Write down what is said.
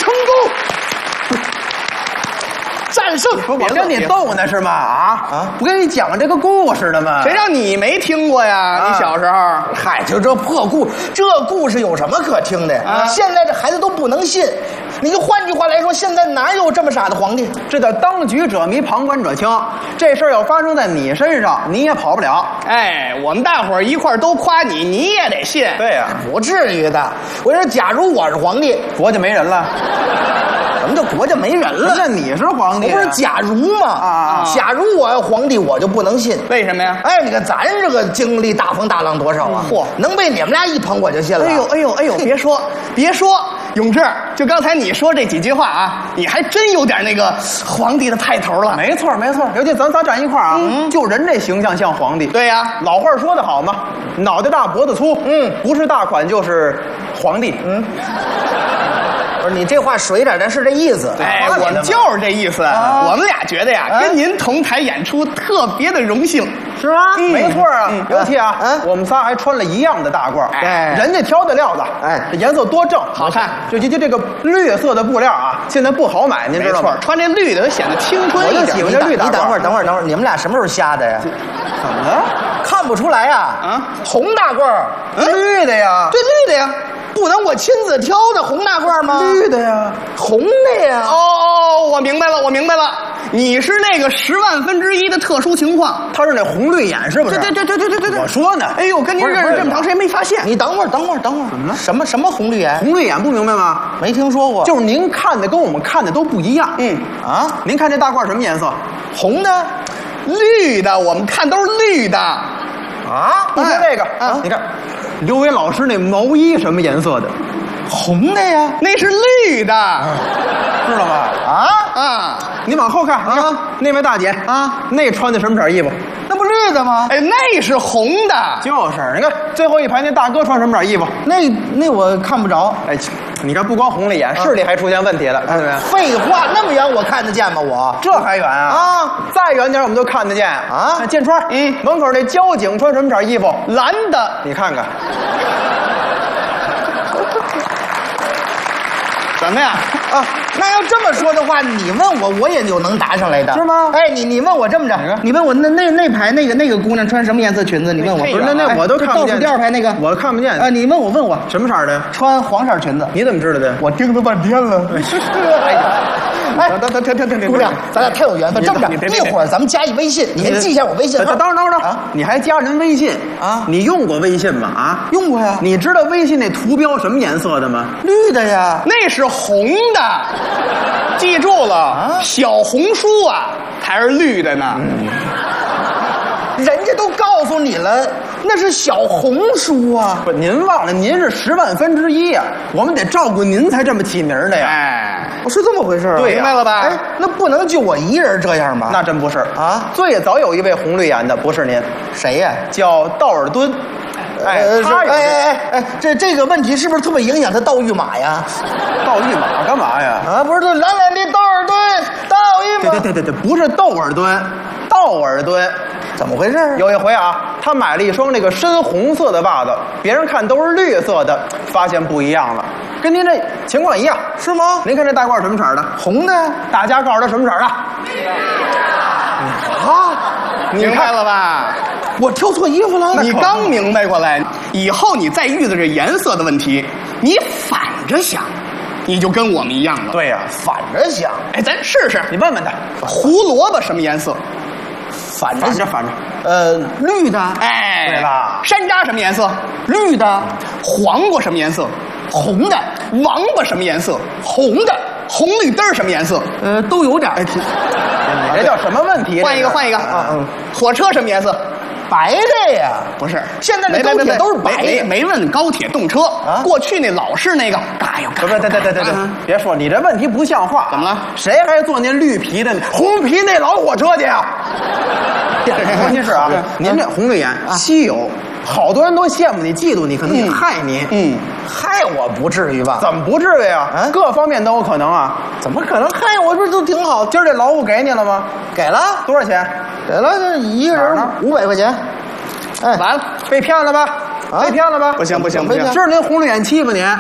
成功。战胜！ 我跟你逗呢是吗？啊！不跟你讲这个故事的吗？ 谁让你没听过呀？你小时候， 嗨，就这破这故事有什么可听的？现在这孩子都不能信。你就换句话来说，现在哪有这么傻的皇帝？ 这叫当局者迷，旁观者清。这事儿要发生在你身上，你也跑不了。 哎，我们大伙儿一块儿都夸你，你也得信。 对呀， 不至于的。我说，假如我是皇帝， 国家没人了。 什么叫国家没人了？ 那你是皇帝， 不是假如吗？假如我要皇帝，我就不能信。 为什么呀？ 哎，你看咱这个经历大风大浪多少啊！能被你们俩一捧我就信了。 哎呦，别说，永志，就刚才你说这几句话啊，你还真有点那个皇帝的派头了。 没错，尤其咱仨站一块儿啊，就人这形象像皇帝。 对呀， 老话说得好嘛，脑袋大脖子粗，不是大款就是皇帝。 不是你这话水点，但是这意思。 哎，我们就是这意思。我们俩觉得呀，跟您同台演出特别的荣幸， 是吗？ 没错啊。尤其啊，我们仨还穿了一样的大褂，人家挑的料子，这颜色多正， 好看。 就这个绿色的布料啊，现在不好买，您知道吗？ 穿这绿的就显得青春一点。 我就喜欢这绿大褂。 你等会儿，你们俩什么时候瞎的呀？ 怎么了？ 看不出来呀？红大褂， 绿的呀？ 对，绿的呀。不能我亲自挑的红大褂吗？ 绿的呀， 红的呀。 哦，我明白了，你是那个1/10,000,000的特殊情况， 他是那红绿眼是不是？ 对。 我说呢， 哎呦，跟您认识这么长时间没发现。 你等会儿，怎么了？什么红绿眼？ 红绿眼不明白吗？ 没听说过。 就是您看的跟我们看的都不一样。您看这大褂什么颜色？ 红的， 绿的，我们看都是绿的。 你看这个你看。刘伟老师那毛衣什么颜色的？ 红的呀， 那是绿的， 知道吗？你往后看，你看那位大姐那穿的什么色衣服？ 那不绿的吗？ 哎，那是红的。 就是你看最后一排那大哥穿什么色衣服？ 那我看不着。 哎，你看不光红了眼，视力还出现问题了，是不是？ 废话，那么远我看得见吗？我这还远啊！再远点我们都看得见啊！建川，门口那交警穿什么色衣服？ 蓝的， 你看看。 什么呀？ 那要这么说的话，你问我也就能答上来的， 是吗？ 哎，你问我这么着，你问我那排那个姑娘穿什么颜色裙子？你问我， 不是那我都看不见。 倒数第二排那个我看不见你问我什么色的？ 穿黄色裙子。 你怎么知道的？ 我盯了半天了。停！姑娘，咱俩太有缘分。这么着，一会儿咱们加一微信，你先记一下我微信号。 等会儿你还加人微信啊？你用过微信吗？ 用过呀。 你知道微信那图标什么颜色的吗？ 绿的呀。 那是红的，记住了小红书才是绿的呢。 人家都告诉你了，那是小红书啊！ 不，您忘了，您是1/10,000,000啊，我们得照顾您才这么起名的呀。 哎， 我是这么回事啊？ 对，明白了吧？ 哎，那不能就我一人这样吧？ 那真不是最早有一位红绿眼的，不是您， 谁呀？ 叫道尔敦。 这个问题是不是特别影响他盗御马呀？ 盗御马干嘛呀？ 不是，蓝蓝的道尔顿，盗御马。 对，不是窦尔敦，道尔敦。 怎么回事？ 有一回他买了一双那个深红色的袜子，别人看都是绿色的，发现不一样了，跟您这情况一样， 是吗？ 您看这大褂什么色的？ 红的。 大家告诉他什么色的？ 你看了吧？ 我挑错衣服了。 你刚明白过来，以后你再遇到这颜色的问题，你反着想，你就跟我们一样了。 对呀， 反着想。 哎，咱试试， 你问问他， 胡萝卜什么颜色？ 反着， 绿的。 哎， 对了。 山楂什么颜色？ 绿的。 黄瓜什么颜色？ 红的。 王八什么颜色？红的。红绿灯什么颜色？ 都有点。 你这叫什么问题？ 换一个。火车什么颜色？ 白的呀。 不是， 现在那高铁都是白的。 没问高铁动车过去那老式那个。 对，别说你这问题不像话。 怎么了？ 谁还坐那绿皮的红皮那老火车去呀？关键是您这红绿眼稀有，好多人都羡慕你、嫉妒你，可能也害你。 害我不至于吧？ 怎么不至于啊？各方面都有可能啊。 怎么可能害我？这都挺好。 今儿这劳务给你了吗？ 给了。 多少钱？ 给了，这一个人500块钱。 完了， 被骗了吧？被骗了吧？ 不行， 是您红绿眼欺负您。